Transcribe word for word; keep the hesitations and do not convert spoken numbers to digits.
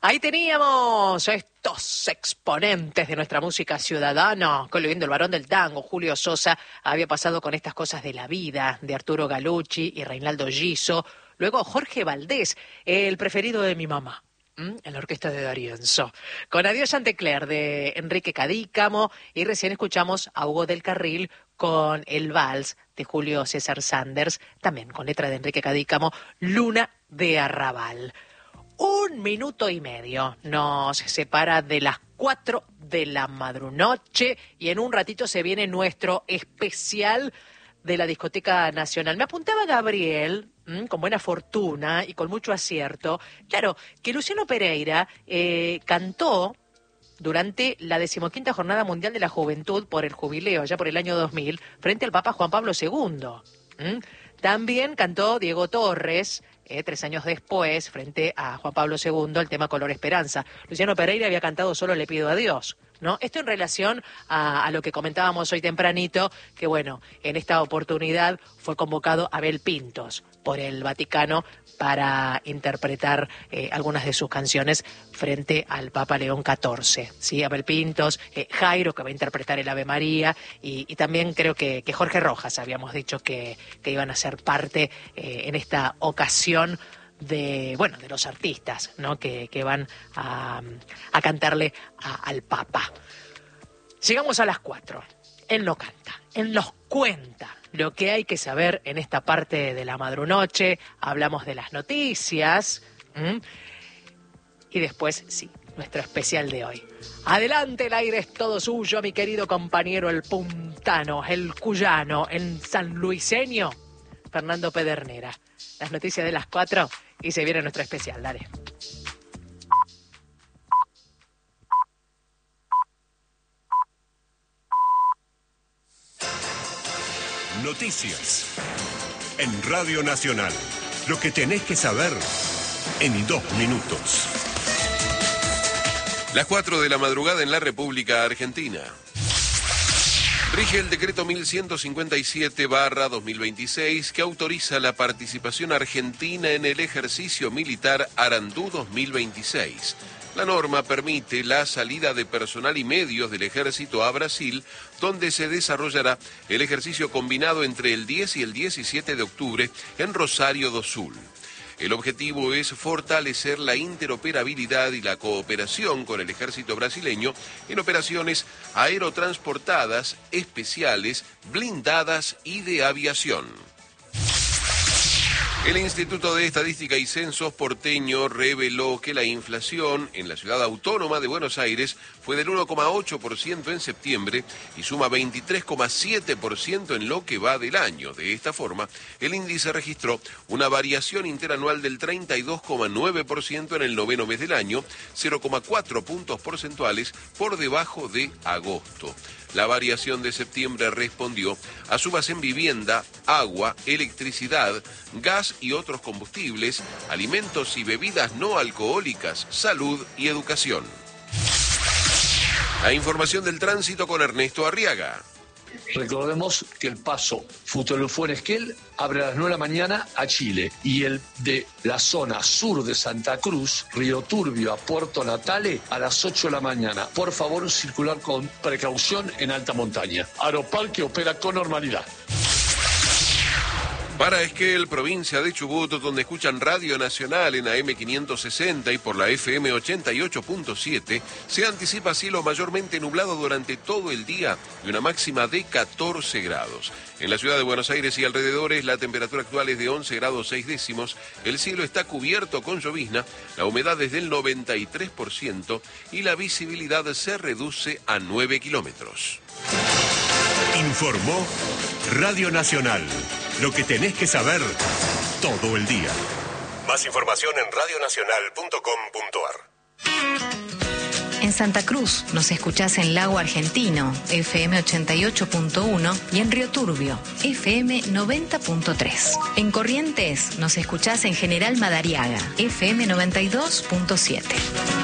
Ahí teníamos a estos exponentes de nuestra música ciudadana, incluyendo el varón del tango, Julio Sosa, había pasado con estas cosas de la vida, de Arturo Galucci y Reinaldo Giso. Luego Jorge Valdés, el preferido de mi mamá, ¿m? en la orquesta de D'Arienzo. Con Adiós Chantecler de Enrique Cadícamo, y recién escuchamos a Hugo del Carril con el vals de Julio César Sanders, también con letra de Enrique Cadícamo, Luna de Arrabal. Un minuto y medio nos separa de las cuatro de la madrunoche y en un ratito se viene nuestro especial de la Discoteca Nacional. Me apuntaba Gabriel, mmm, con buena fortuna y con mucho acierto, claro, que Luciano Pereira eh, cantó durante la decimoquinta Jornada Mundial de la Juventud por el jubileo, ya por el año dos mil, frente al Papa Juan Pablo segundo. ¿Mm? También cantó Diego Torres, eh, tres años después, frente a Juan Pablo segundo, el tema Color Esperanza. Luciano Pereira había cantado Solo le pido a Dios, ¿no? Esto en relación a, a lo que comentábamos hoy tempranito, que bueno, en esta oportunidad fue convocado Abel Pintos por el Vaticano para interpretar eh, algunas de sus canciones frente al Papa León catorce. ¿Sí? Abel Pintos, eh, Jairo, que va a interpretar el Ave María, y, y también creo que, que Jorge Rojas, habíamos dicho que, que iban a ser parte eh, en esta ocasión de, bueno, de los artistas, ¿no? que, que van a, a cantarle a, al Papa. Llegamos a las cuatro. Él no canta, él nos cuenta lo que hay que saber en esta parte de la madrunoche. Hablamos de las noticias. ¿m? Y después, sí, nuestro especial de hoy. Adelante, el aire es todo suyo, mi querido compañero, el puntano, el cuyano, el sanluiseño, Fernando Pedernera. Las noticias de las cuatro y se viene nuestro especial. Dale. Noticias en Radio Nacional. Lo que tenés que saber en dos minutos. Las cuatro de la madrugada en la República Argentina. Rige el decreto mil ciento cincuenta y siete barra dos mil veintiséis que autoriza la participación argentina en el ejercicio militar Arandú dos mil veintiséis. La norma permite la salida de personal y medios del ejército a Brasil, donde se desarrollará el ejercicio combinado entre el diez y el diecisiete de octubre en Rosario do Sul. El objetivo es fortalecer la interoperabilidad y la cooperación con el ejército brasileño en operaciones aerotransportadas, especiales, blindadas y de aviación. El Instituto de Estadística y Censos porteño reveló que la inflación en la ciudad autónoma de Buenos Aires fue del uno coma ocho por ciento en septiembre y suma veintitrés coma siete por ciento en lo que va del año. De esta forma, el índice registró una variación interanual del treinta y dos coma nueve por ciento en el noveno mes del año, cero coma cuatro puntos porcentuales por debajo de agosto. La variación de septiembre respondió a subas en vivienda, agua, electricidad, gas y otros combustibles, alimentos y bebidas no alcohólicas, salud y educación. La información del tránsito con Ernesto Arriaga. Recordemos que el paso Futolufú-Esquel abre a las nueve de la mañana a Chile y el de la zona sur de Santa Cruz, Río Turbio a Puerto Natale a las ocho de la mañana. Por favor, circular con precaución en alta montaña. Aeroparque opera con normalidad. Para Esquel, provincia de Chubut, donde escuchan Radio Nacional en A M quinientos sesenta y por la F M ochenta y ocho punto siete, se anticipa cielo mayormente nublado durante todo el día y una máxima de catorce grados. En la ciudad de Buenos Aires y alrededores, la temperatura actual es de once grados seis décimos, el cielo está cubierto con llovizna, la humedad es del noventa y tres por ciento y la visibilidad se reduce a nueve kilómetros. Informó Radio Nacional. Lo que tenés que saber todo el día. Más información en radio nacional punto com punto a r. En Santa Cruz nos escuchás en Lago Argentino, F M ochenta y ocho punto uno, y en Río Turbio, F M noventa punto tres. En Corrientes nos escuchás en General Madariaga, F M noventa y dos punto siete.